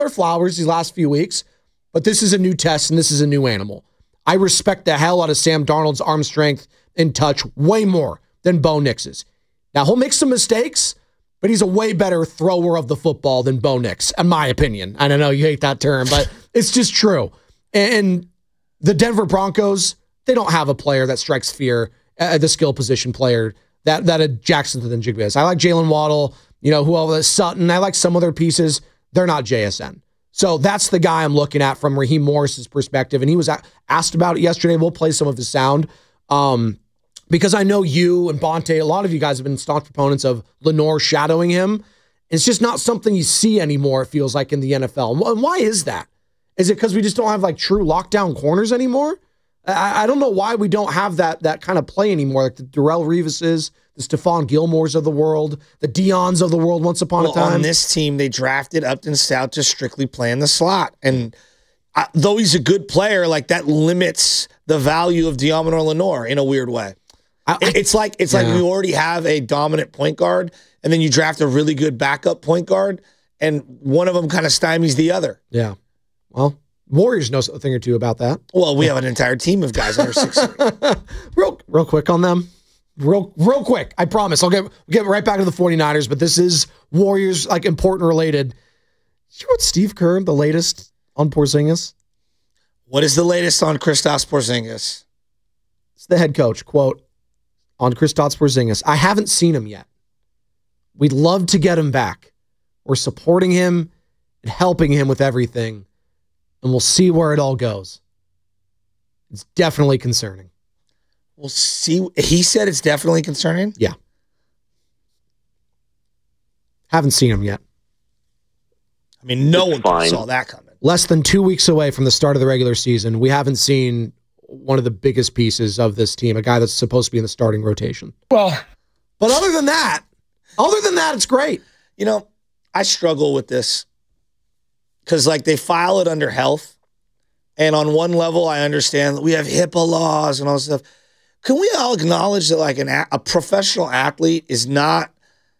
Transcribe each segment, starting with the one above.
flowers these last few weeks, but this is a new test and this is a new animal. I respect the hell out of Sam Darnold's arm strength and touch way more than Bo Nix's. Now, he'll make some mistakes, but he's a way better thrower of the football than Bo Nix, in my opinion. I don't know, you hate that term, but it's just true. And the Denver Broncos, they don't have a player that strikes fear, the skill position player that a Jackson than Jigba is. I like Jalen Waddle, who else? Sutton. I like some other pieces. They're not JSN. So that's the guy I'm looking at from Raheem Morris's perspective. And he was asked about it yesterday. We'll play some of his sound. Because I know you and Bonte, a lot of you guys have been staunch proponents of Lenoir shadowing him. It's just not something you see anymore, it feels like, in the NFL. And why is that? Is it because we just don't have like true lockdown corners anymore? I don't know why we don't have that kind of play anymore, like the Darrelle Revises, the Stephon Gilmores of the world, the Deions of the world once upon a time. On this team, they drafted Upton Stout to strictly play in the slot. And though he's a good player, like that limits the value of Deommodore Lenoir in a weird way. It's like you already have a dominant point guard, and then you draft a really good backup point guard, and one of them kind of stymies the other. Yeah. Well, Warriors know a thing or two about that. Well, we have an entire team of guys under 6'3". Real quick on them. Real quick. I promise. I'll get right back to the 49ers, but this is Warriors, like, important related. You know what, Steve Kerr, the latest on Porzingis? What is the latest on Kristaps Porzingis? It's the head coach, quote, on Kristaps Porzingis. I haven't seen him yet. We'd love to get him back. We're supporting him and helping him with everything, and we'll see where it all goes. It's definitely concerning. We'll see. He said it's definitely concerning? Yeah. Haven't seen him yet. I mean, no one saw that coming. Less than 2 weeks away from the start of the regular season, we haven't seen one of the biggest pieces of this team, a guy that's supposed to be in the starting rotation. Well, but other than that, it's great. I struggle with this because, like, they file it under health, and on one level, I understand that we have HIPAA laws and all this stuff. Can we all acknowledge that, like, a professional athlete is not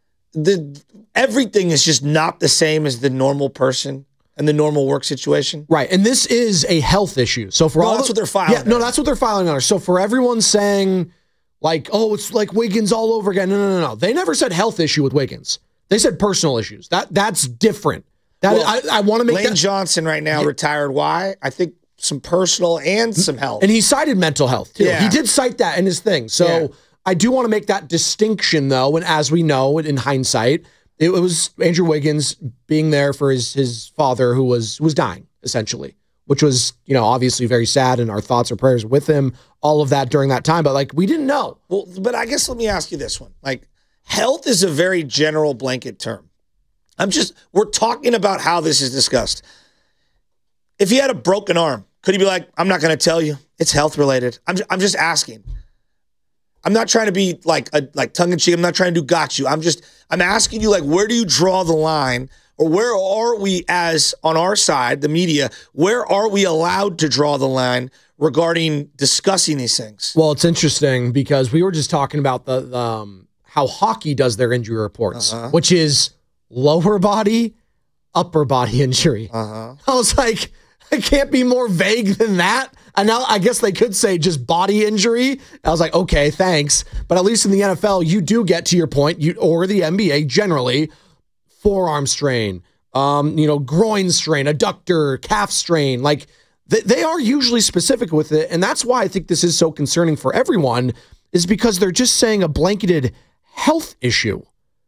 everything is just not the same as the normal person and the normal work situation? Right, and this is a health issue. So for that's what they're filing. Yeah, no, that's what they're filing under. So for everyone saying, like, oh, it's like Wiggins all over again. No. They never said health issue with Wiggins. They said personal issues. That's different. I want to make Lane Johnson right now retired. Why? I think some personal and some health. And he cited mental health, too. Yeah. He did cite that in his thing. So I do want to make that distinction, though, and as we know, in hindsight, it was Andrew Wiggins being there for his father who was dying, essentially, which was, obviously very sad, and our thoughts or prayers with him, all of that during that time. But, like, we didn't know. Well, but I guess let me ask you this one. Like, health is a very general blanket term. We're talking about how this is discussed. If he had a broken arm, could he be like, I'm not going to tell you, it's health related? I'm just asking. I'm not trying to be like tongue in cheek. I'm not trying to do got you. I'm asking you, like, where do you draw the line, or where are we as on our side, the media, where are we allowed to draw the line regarding discussing these things? Well, it's interesting because we were just talking about the how hockey does their injury reports, which is lower body, upper body injury. I was like, it can't be more vague than that. And now I guess they could say just body injury. I was like, okay, thanks. But at least in the NFL, you do get to your point, or the NBA generally, forearm strain, groin strain, adductor, calf strain. Like, they are usually specific with it. And that's why I think this is so concerning for everyone, is because they're just saying a blanketed health issue.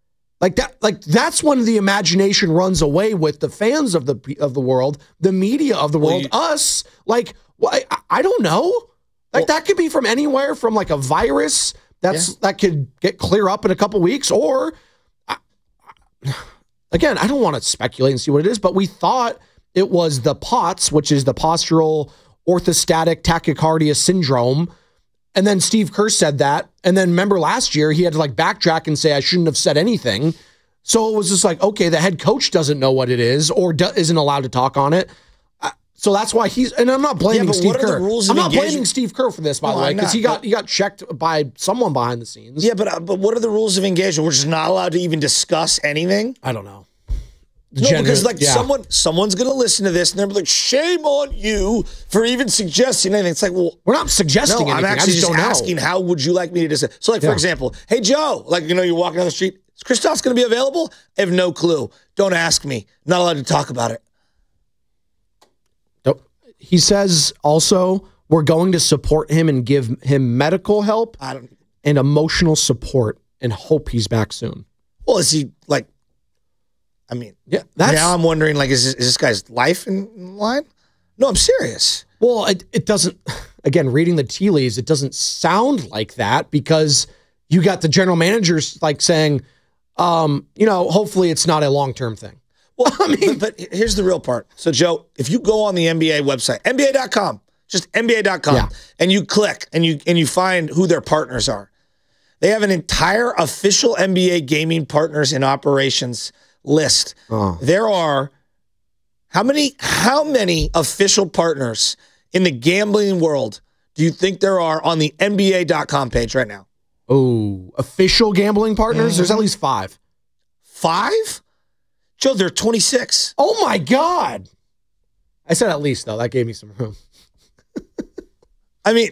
That's when the imagination runs away with the fans of the world, the media of the world, us. Like, I don't know. That could be from anywhere, from like a virus that could clear up in a couple weeks, or again, I don't want to speculate and see what it is, but we thought it was the POTS, which is the postural orthostatic tachycardia syndrome. And then Steve Kerr said that. And then remember last year, he had to like backtrack and say, I shouldn't have said anything. So it was just like, okay, the head coach doesn't know what it is, or isn't allowed to talk on it. So that's why and I'm not blaming Steve Kerr. I'm not blaming Steve Kerr for this, by the way, because he got checked by someone behind the scenes. Yeah, but what are the rules of engagement? We're just not allowed to even discuss anything? I don't know. No, because someone's going to listen to this and they're like, shame on you for even suggesting anything. It's like, well, we're not suggesting anything. I'm actually just asking, know. how would you like me to decide? So, like, for example, hey, Joe, like, you're walking down the street. Is Kristaps going to be available? I have no clue. Don't ask me. Not allowed to talk about it. Nope. He says also, we're going to support him and give him medical help and emotional support and hope he's back soon. Well, is he like, I mean, yeah, now I'm wondering, like, is this guy's life in line? No, I'm serious. Well, it doesn't, again, reading the tea leaves, it doesn't sound like that because you got the general managers like saying, hopefully it's not a long-term thing. Well, I mean, but here's the real part. So, Joe, if you go on the NBA website, NBA.com, just NBA.com, and you click and you find who their partners are, they have an entire official NBA gaming partners in operations list. There are how many official partners in the gambling world do you think there are on the NBA.com page right now? Oh, official gambling partners? There's at least 5. 5? Joe, there are 26. Oh my God. I said at least, though. That gave me some room. I mean,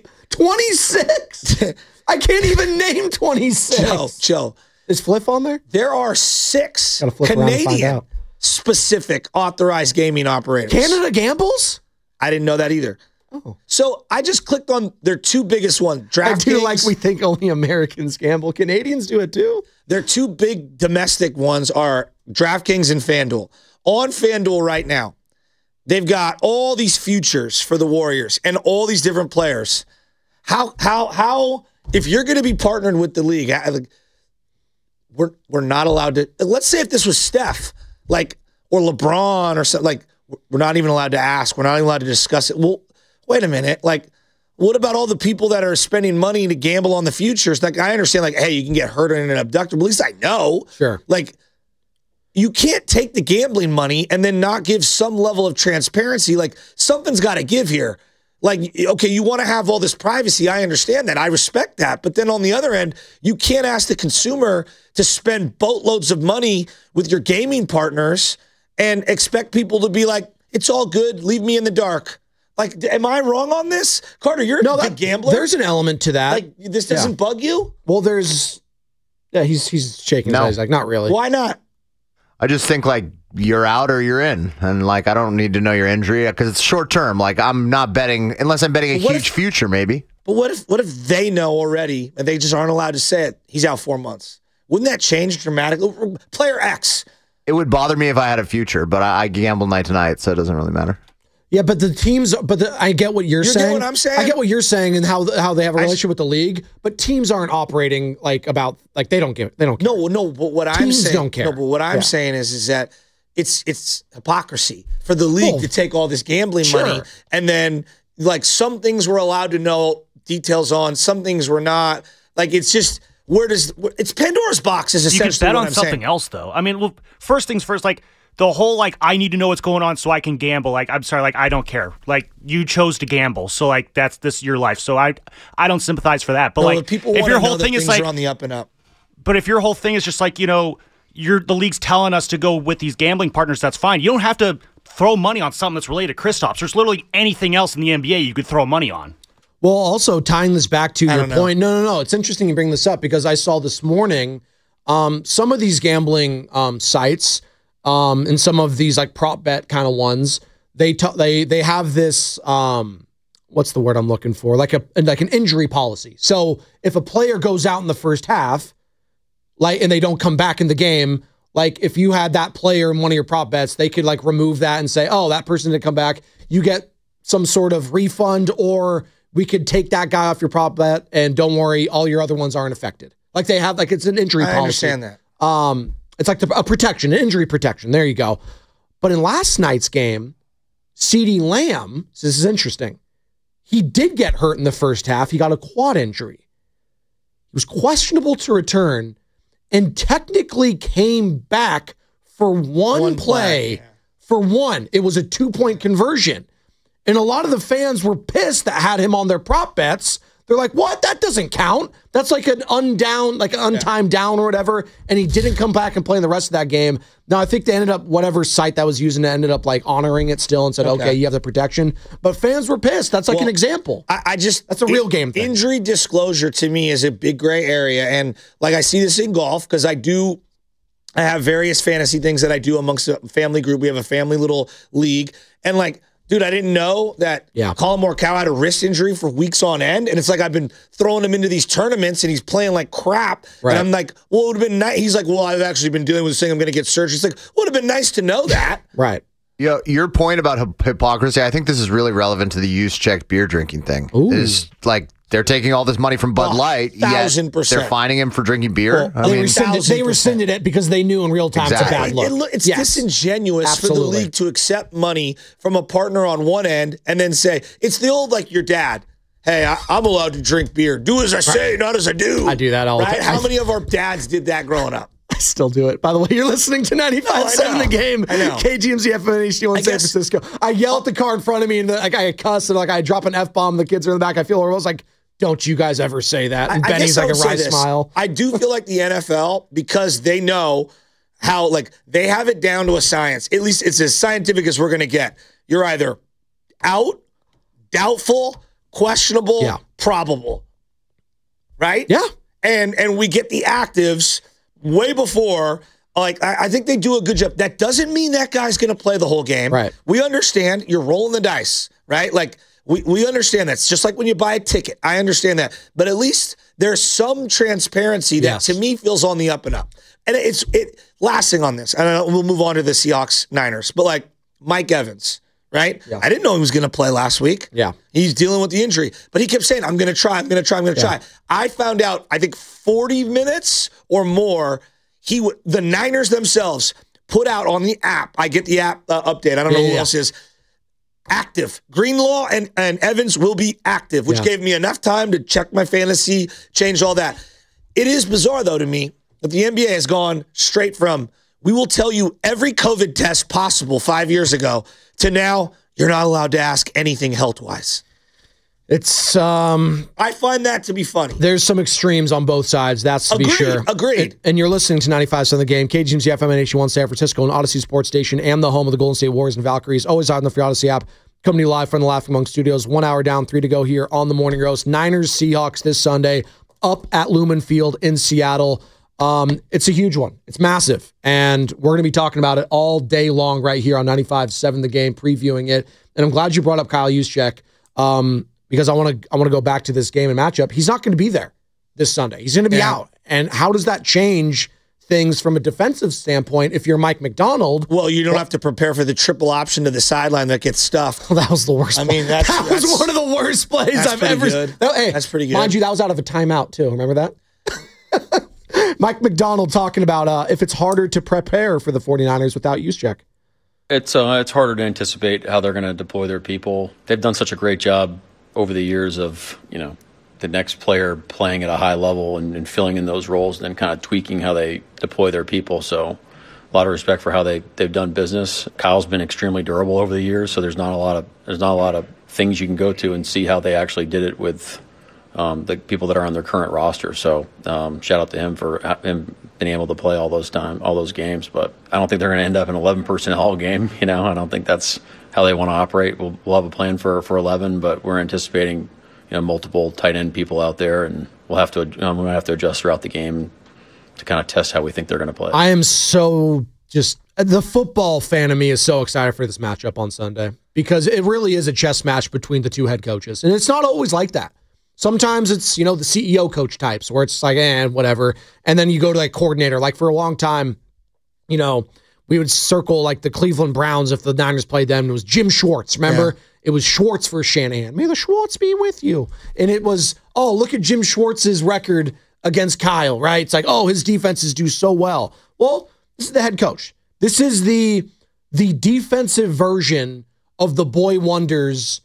26? I can't even name 26. Joe. Is Fliff on there? There are 6 Canadian specific authorized gaming operators. Canada gambles? I didn't know that either. Oh. So I just clicked on their 2 biggest ones. DraftKings. I do like we think only Americans gamble. Canadians do it too. Their 2 big domestic ones are DraftKings and FanDuel. On FanDuel right now, they've got all these futures for the Warriors and all these different players. How if you're going to be partnered with the league, we're not allowed to. Let's say if this was Steph, or LeBron or something, we're not even allowed to ask. We're not even allowed to discuss it. Well, wait a minute. What about all the people that are spending money to gamble on the futures? I understand, hey, you can get hurt in an abductor, but at least I know. Sure. You can't take the gambling money and then not give some level of transparency. Something's got to give here. Okay, you want to have all this privacy. I understand that. I respect that. But then on the other end, you can't ask the consumer to spend boatloads of money with your gaming partners and expect people to be like, it's all good. Leave me in the dark. Am I wrong on this? Carter, you're a big gambler. There's an element to that. This doesn't bug you? Well, he's shaking his head. He's not really. Why not? I just think you're out or you're in. And I don't need to know your injury because it's short term. I'm not betting unless I'm betting a huge future maybe. But what if they know already and they just aren't allowed to say it? He's out 4 months. Wouldn't that change dramatically? Player X. It would bother me if I had a future, but I gamble night to night, so it doesn't really matter. Yeah, but the teams, I get what you're saying. You get what I'm saying? I get what you're saying and how they have a relationship with the league, but teams aren't operating they don't care. No, but what I'm saying, don't care. No, but what I'm saying is that it's hypocrisy for the league to take all this gambling money and then some things we're allowed to know details on, some things we're not. It's just it's Pandora's box is essentially you could bet what on I'm something saying. else though. I mean, first things first, the whole I need to know what's going on so I can gamble. I'm sorry, I don't care. You chose to gamble, so that's your life. So I don't sympathize for that. But people if your whole thing is are on the up and up. But if your whole thing is just the league's telling us to go with these gambling partners, that's fine. You don't have to throw money on something that's related to Kristaps. There's literally anything else in the NBA you could throw money on. Well, also tying this back to your point. No. It's interesting you bring this up because I saw this morning some of these gambling sites. And some of these prop bet kind of ones, they have this what's the word I'm looking for? An injury policy. So if a player goes out in the first half, and they don't come back in the game, if you had that player in one of your prop bets, they could remove that and say, oh, that person didn't come back. You get some sort of refund, or we could take that guy off your prop bet, and don't worry, all your other ones aren't affected. They have it's an injury policy. I understand that. It's a protection, an injury protection. There you go. But in last night's game, CeeDee Lamb, this is interesting, he did get hurt in the first half. He got a quad injury. He was questionable to return and technically came back for one play. Yeah. For one. It was a 2-point conversion. And a lot of the fans were pissed that had him on their prop bets They're like, what? That doesn't count. That's like an undown, like an untimed down or whatever. And he didn't come back and play in the rest of that game. Now, I think they ended up, whatever site that was using it ended up like honoring it still and said, okay, you have the protection. But fans were pissed. That's like an example. That's a real game thing. Injury disclosure to me is a big gray area. And like I see this in golf because I have various fantasy things that I do amongst a family group. We have a family little league. And like, dude, I didn't know that Colin Morikawa had a wrist injury for weeks on end. And it's like I've been throwing him into these tournaments and he's playing like crap. Right. And I'm like, well, it would have been nice. He's like, well, I've actually been dealing with this thing. I'm going to get surgery. It's like, would have been nice to know that. Right. Yeah, your point about hypocrisy, I think this is really relevant to the use check beer drinking thing. Is like they're taking all this money from Bud Light, yet 1,000%. they're fining him for drinking beer. Well, they rescinded it because they knew in real time it's a bad look. It's disingenuous for the league to accept money from a partner on one end and then say, it's the old like your dad. Hey, I'm allowed to drink beer. Do as I say, not as I do. I do that all the time. How many of our dads did that growing up? I still do it. By the way, you're listening to 95.7 The Game. I know. KGMZ FM HD1 San Francisco. I yell at the car in front of me and like I cuss and like I drop an F-bomb. The kids are in the back. I feel horrible. I was like, don't you guys ever say that? And Benny's like a wry smile. I do feel like the NFL, because they know how, like, they have it down to a science. At least it's as scientific as we're going to get. You're either out, doubtful, questionable, probable. Right? Yeah. And we get the actives way before. Like, I think they do a good job. That doesn't mean that guy's going to play the whole game. Right. We understand you're rolling the dice, right? Like, we understand that. It's just like when you buy a ticket. I understand that. But at least there's some transparency that to me feels on the up and up. And last thing on this, and we'll move on to the Seahawks Niners, but like Mike Evans, right? Yeah. I didn't know he was going to play last week. Yeah. He's dealing with the injury, but he kept saying, I'm going to try. I found out, I think 40 minutes or more, the Niners themselves put out on the app. I get the app update. I don't know who else is. Active. Greenlaw and Evans will be active, which gave me enough time to check my fantasy, change all that. It is bizarre, though, to me that the NBA has gone straight from, we will tell you every COVID test possible 5 years ago, to now you're not allowed to ask anything health-wise. It's I find that to be funny. There's some extremes on both sides, that's to be sure. Agreed. And you're listening to 95.7 The Game, KGMZ FM and HD1 San Francisco, and Odyssey Sports Station, and the home of the Golden State Warriors and Valkyries. Always on the free Odyssey app. Coming to you live from the Laughing Monk Studios. 1 hour down, 3 to go here on the Morning Roast. Niners, Seahawks this Sunday, up at Lumen Field in Seattle. It's a huge one. It's massive. And we're going to be talking about it all day long right here on 95.7 The Game, previewing it. And I'm glad you brought up Kyle Juszczyk. Because I want to go back to this game and matchup. He's not going to be there this Sunday. He's going to be out. And how does that change things from a defensive standpoint if you're Mike Macdonald? Well, you don't have to prepare for the triple option to the sideline that gets stuffed. Well, that was the worst. I mean, that was one of the worst plays I've ever seen. That's pretty good. Mind you, that was out of a timeout, too. Remember that? Mike Macdonald talking about if it's harder to prepare for the 49ers without Juszczyk. It's harder to anticipate how they're going to deploy their people. They've done such a great job over the years of, the next player playing at a high level and filling in those roles and then kind of tweaking how they deploy their people. So a lot of respect for how they've done business. Kyle's been extremely durable over the years, so there's not a lot of things you can go to and see how they actually did it with the people that are on their current roster. So shout out to him for him being able to play all those games. But I don't think they're going to end up in 11 personnel game. I don't think that's how they want to operate. We'll have a plan for 11, but we're anticipating multiple tight end people out there, and we're going to have to adjust throughout the game to kind of test how we think they're going to play. I am so the football fan of me is so excited for this matchup on Sunday because it really is a chess match between the two head coaches, and it's not always like that. Sometimes it's the CEO coach types where it's like whatever, and then you go to like coordinator. Like for a long time, we would circle like the Cleveland Browns if the Niners played them. It was Jim Schwartz. Remember? Yeah. It was Schwartz for Shanahan. May the Schwartz be with you. And it was, look at Jim Schwartz's record against Kyle, right? It's like, his defenses do so well. Well, this is the head coach. This is the defensive version of the boy wonders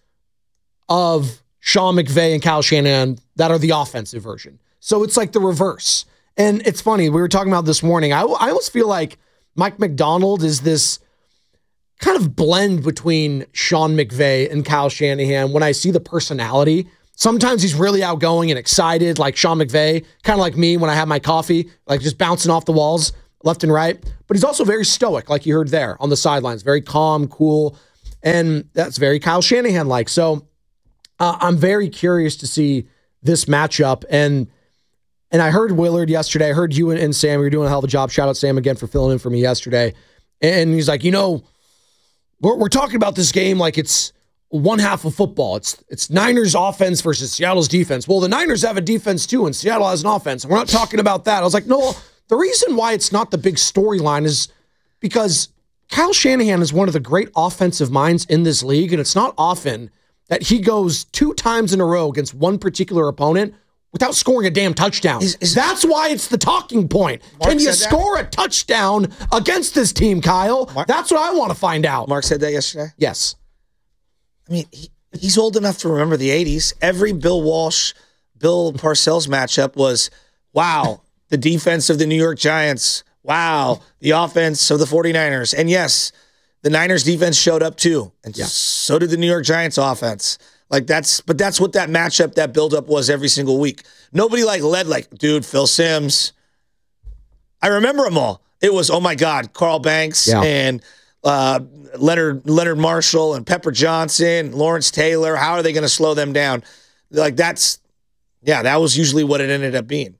of Sean McVay and Kyle Shanahan that are the offensive version. So it's like the reverse. And it's funny. We were talking about this morning. I almost feel like Mike Macdonald is this kind of blend between Sean McVay and Kyle Shanahan when I see the personality. Sometimes he's really outgoing and excited, like Sean McVay, kind of like me when I have my coffee, like just bouncing off the walls left and right. But he's also very stoic, like you heard there on the sidelines, very calm, cool, and that's very Kyle Shanahan-like. So I'm very curious to see this matchup. And I heard Willard yesterday. I heard you and Sam. You're doing a hell of a job. Shout out Sam again for filling in for me yesterday. And he's like, we're talking about this game like it's one half of football. It's Niners offense versus Seattle's defense. Well, the Niners have a defense too, and Seattle has an offense. We're not talking about that. I was like, no, the reason why it's not the big storyline is because Kyle Shanahan is one of the great offensive minds in this league, and it's not often that he goes 2 times in a row against one particular opponent without scoring a damn touchdown. That's why it's the talking point. Can you score a touchdown against this team, Kyle? That's what I want to find out. Mark said that yesterday? Yes. I mean, he's old enough to remember the 80s. Every Bill Walsh, Bill Parcells matchup was, wow, the defense of the New York Giants. Wow, the offense of the 49ers. And yes, the Niners defense showed up too. And so did the New York Giants offense. But that's what that matchup, that buildup was every single week. Nobody led dude, Phil Simms. I remember them all. It was, oh my God, Carl Banks and Leonard Marshall and Pepper Johnson, Lawrence Taylor. How are they going to slow them down? That was usually what it ended up being.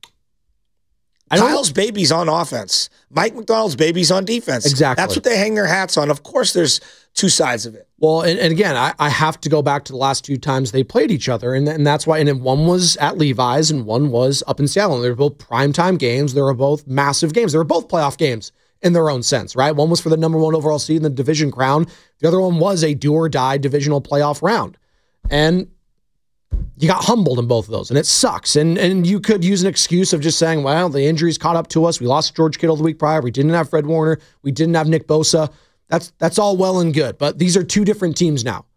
Kyle's baby's on offense. Mike McDonald's baby's on defense. Exactly. That's what they hang their hats on. Of course, there's 2 sides of it. Well, and again, I have to go back to the last 2 times they played each other, and that's why. And then one was at Levi's, and one was up in Seattle. And they were both primetime games. They were both massive games. They were both playoff games in their own sense, right? One was for the number 1 overall seed in the division crown. The other one was a do or die divisional playoff round, and you got humbled in both of those, and it sucks. And you could use an excuse of just saying, well, the injuries caught up to us. We lost George Kittle the week prior. We didn't have Fred Warner. We didn't have Nick Bosa. That's all well and good. But these are 2 different teams now.